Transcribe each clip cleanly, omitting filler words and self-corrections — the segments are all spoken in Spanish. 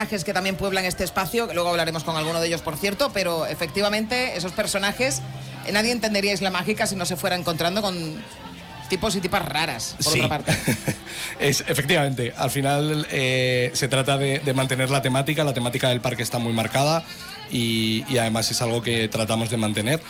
que también pueblan este espacio, que luego hablaremos con alguno de ellos, por cierto, pero efectivamente esos personajes, nadie entendería Isla Mágica si no se fuera encontrando con tipos y tipas raras, por otra parte. Efectivamente, al final se trata de mantener la temática del parque está muy marcada y además es algo que tratamos de mantener.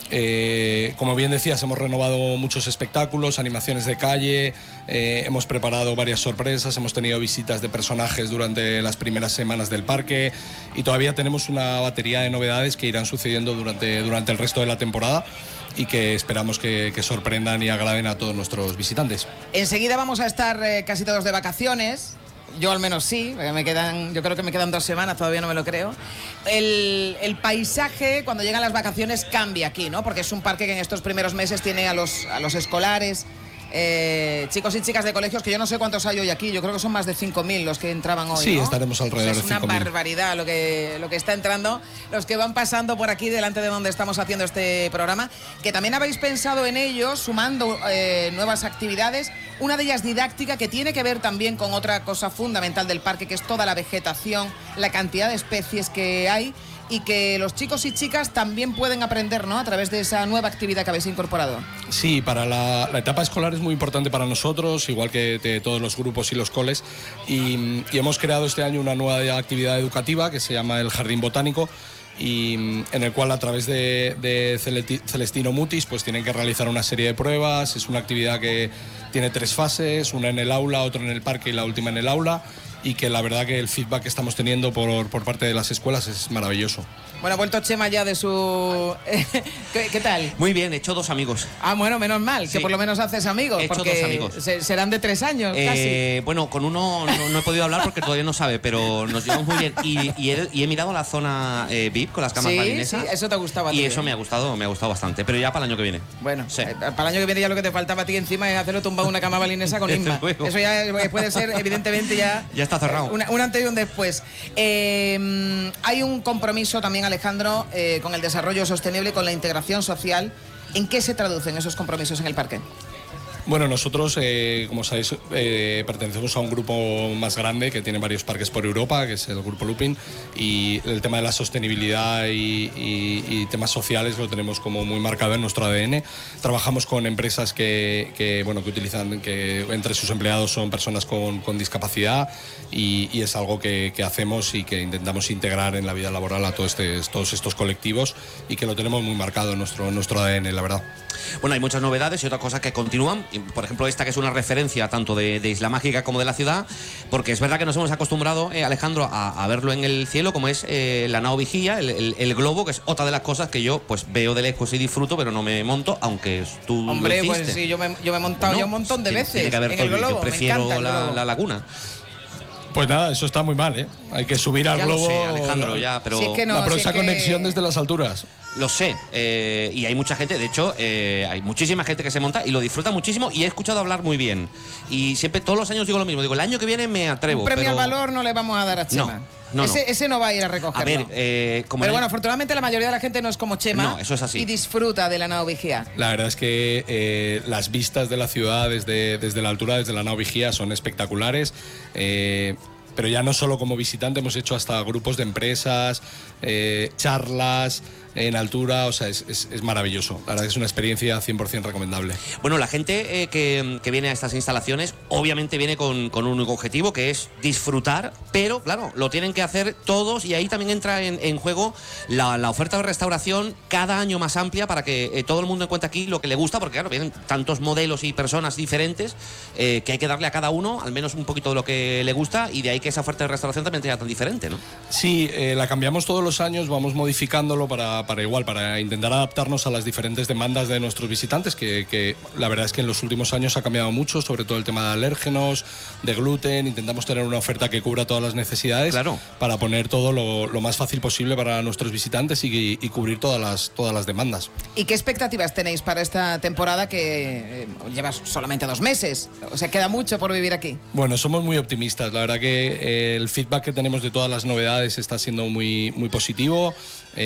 Como bien decías, hemos renovado muchos espectáculos, animaciones de calle, hemos preparado varias sorpresas, hemos tenido visitas de personajes durante las primeras semanas del parque y todavía tenemos una batería de novedades que irán sucediendo durante el resto de la temporada y que esperamos que sorprendan y agraden a todos nuestros visitantes. Enseguida vamos a estar casi todos de vacaciones. Yo al menos sí, yo creo que me quedan 2 semanas, todavía no me lo creo. El paisaje cuando llegan las vacaciones cambia aquí, ¿no? Porque es un parque que en estos primeros meses tiene a los escolares, chicos y chicas de colegios, que yo no sé cuántos hay hoy aquí, yo creo que son más de 5.000 los que entraban hoy, sí, ¿no? Estaremos alrededor de 5.000. Es una barbaridad lo que está entrando, los que van pasando por aquí delante de donde estamos haciendo este programa, que también habéis pensado en ello, sumando nuevas actividades, una de ellas didáctica, que tiene que ver también con otra cosa fundamental del parque, que es toda la vegetación, la cantidad de especies que hay, y que los chicos y chicas también pueden aprender, ¿no?, a través de esa nueva actividad que habéis incorporado. Sí, para la etapa escolar es muy importante para nosotros, igual que de todos los grupos y los coles, y hemos creado este año una nueva actividad educativa que se llama el Jardín Botánico, y en el cual a través de Celestino Mutis pues tienen que realizar una serie de pruebas. Es una actividad que tiene 3 fases, una en el aula, otra en el parque y la última en el aula, y que la verdad que el feedback que estamos teniendo por parte de las escuelas es maravilloso. Bueno, ha vuelto Chema ya de su... ¿Qué tal? Muy bien, he hecho 2 amigos. Ah, bueno, menos mal, sí, que por lo menos haces amigos. He hecho 2 amigos. Serán de 3 años, casi. Bueno, con uno no he podido hablar porque todavía no sabe, pero nos llevamos muy bien. Y he mirado la zona VIP con las camas balinesas. Sí, eso te gustaba a ti. Y eso me ha gustado bastante, pero ya para el año que viene. Bueno, sí. Para el año que viene ya lo que te faltaba a ti encima es hacerlo tumbar una cama balinesa con Inma. Eso ya puede ser, evidentemente, ya está cerrado. Un antes y un después. Hay un compromiso también, Alejandro, con el desarrollo sostenible y con la integración social. ¿En qué se traducen esos compromisos en el parque? Bueno, nosotros, como sabéis, pertenecemos a un grupo más grande que tiene varios parques por Europa, que es el Grupo Lupin, y el tema de la sostenibilidad y temas sociales lo tenemos como muy marcado en nuestro ADN. Trabajamos con empresas que utilizan, que entre sus empleados son personas con discapacidad, y es algo que hacemos y que intentamos integrar en la vida laboral a todos estos colectivos, y que lo tenemos muy marcado en nuestro ADN, la verdad. Bueno, hay muchas novedades y otras cosas que continúan. Por ejemplo, esta que es una referencia tanto de Isla Mágica como de la ciudad, porque es verdad que nos hemos acostumbrado, Alejandro, a verlo en el cielo, como es la nao vigía, el globo, que es otra de las cosas que yo pues veo de lejos y disfruto, pero no me monto, aunque tú Hombre, lo hiciste. Pues sí, yo me he montado ya un montón de veces. Tiene que haber en el globo. Yo prefiero la laguna. Pues nada, eso está muy mal, ¿eh? Hay que subir al globo. Lo sé, Alejandro, ya, pero si es que no, esa conexión desde las alturas. Lo sé, y hay mucha gente, de hecho, hay muchísima gente que se monta y lo disfruta muchísimo, y he escuchado hablar muy bien. Y siempre, todos los años digo lo mismo, digo, el año que viene me atrevo. Un premio al valor no le vamos a dar a Chema. Ese no va a ir a recogerlo. A ver, pero bueno, afortunadamente la mayoría de la gente no es como Chema. No, eso es así. Y disfruta de la nao vigía. La verdad es que las vistas de la ciudad desde la altura, desde la nao vigía, son espectaculares. Pero ya no solo como visitante, hemos hecho hasta grupos de empresas, charlas en altura, o sea, es maravilloso. La verdad es una experiencia 100% recomendable. Bueno, la gente que viene a estas instalaciones obviamente viene con un único objetivo, que es disfrutar, pero claro, lo tienen que hacer todos, y ahí también entra en juego la oferta de restauración cada año más amplia para que todo el mundo encuentre aquí lo que le gusta, porque claro, vienen tantos modelos y personas diferentes que hay que darle a cada uno al menos un poquito de lo que le gusta, y de ahí que esa oferta de restauración también sea tan diferente, ¿no? Sí, la cambiamos todos los años, vamos modificándolo para intentar adaptarnos a las diferentes demandas de nuestros visitantes, que la verdad es que en los últimos años ha cambiado mucho, sobre todo el tema de alérgenos, de gluten. Intentamos tener una oferta que cubra todas las necesidades, claro, para poner todo lo más fácil posible para nuestros visitantes y cubrir todas las demandas. ¿Y qué expectativas tenéis para esta temporada que lleva solamente 2 meses? O sea, queda mucho por vivir aquí. Bueno, somos muy optimistas. La verdad que el feedback que tenemos de todas las novedades está siendo muy, muy positivo.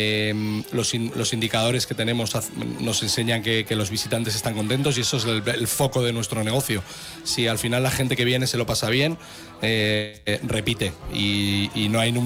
Los indicadores que tenemos nos enseñan que los visitantes están contentos, y eso es el foco de nuestro negocio. Si al final la gente que viene se lo pasa bien, repite, y no hay